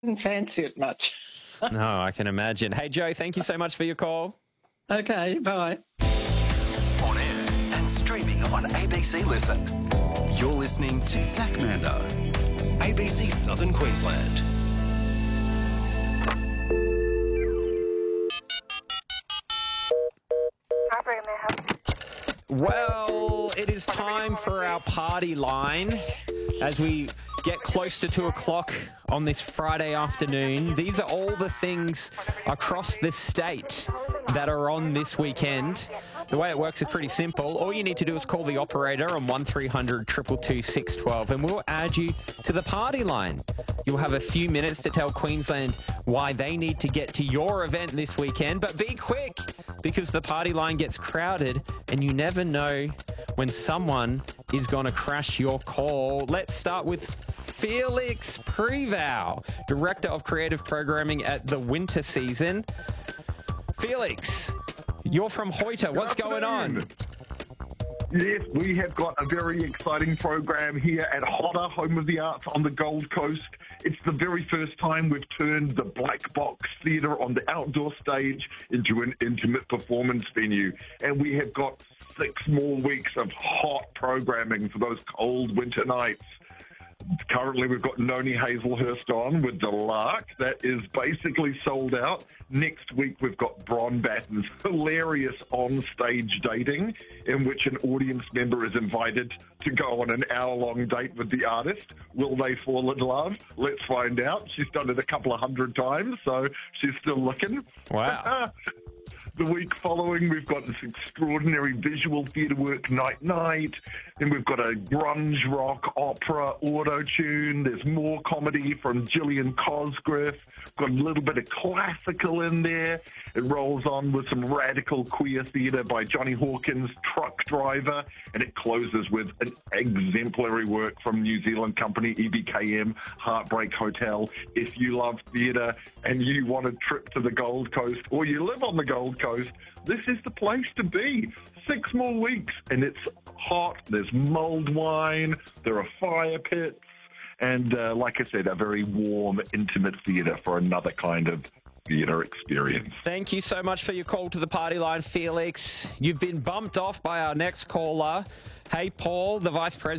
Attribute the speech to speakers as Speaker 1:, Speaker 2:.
Speaker 1: Didn't fancy it much.
Speaker 2: No, I can imagine. Hey, Joe, thank you so much for your call.
Speaker 1: Okay, bye.
Speaker 3: On air and streaming on ABC Listen. You're listening to Zach Mander, ABC Southern Queensland.
Speaker 2: Well, it is time for our party line as we get close to 2 o'clock on this Friday afternoon. These are all the things across the state that are on this weekend. The way it works is pretty simple. All you need to do is call the operator on 1300 222 612 and we'll add you to the party line. You'll have a few minutes to tell Queensland why they need to get to your event this weekend, but be quick because the party line gets crowded and you never know when someone is going to crash your call. Let's start with Felix Prevow, Director of Creative Programming at the Winter Season. Felix, you're from Hoyter. What's going on?
Speaker 4: Yes, we have got a very exciting program here at Hotter, Home of the Arts on the Gold Coast. It's the very first time we've turned the Black Box Theatre on the outdoor stage into an intimate performance venue. And we have got 6 more weeks of hot programming for those cold winter nights. Currently, we've got Noni Hazelhurst on with The Lark. That is basically sold out. Next week, we've got Bron Batten's hilarious on-stage dating, in which an audience member is invited to go on an hour-long date with the artist. Will they fall in love? Let's find out. She's done it a couple of 100 times, so she's still looking.
Speaker 2: Wow.
Speaker 4: The week following, we've got this extraordinary visual theatre work, Night Night. Then we've got a grunge rock opera auto-tune. There's more comedy from Gillian Cosgrove. Got a little bit of classical in there. It rolls on with some radical queer theatre by Johnny Hawkins, Truck Driver. And it closes with an exemplary work from New Zealand company EBKM, Heartbreak Hotel. If you love theatre and you want a trip to the Gold Coast or you live on the Gold Coast, this is the place to be. 6 more weeks and it's hot. There's mulled wine. There are fire pits. And like I said, a very warm, intimate theatre for another kind of theatre experience.
Speaker 2: Thank you so much for your call to the party line, Felix. You've been bumped off by our next caller. Hey, Paul, the Vice President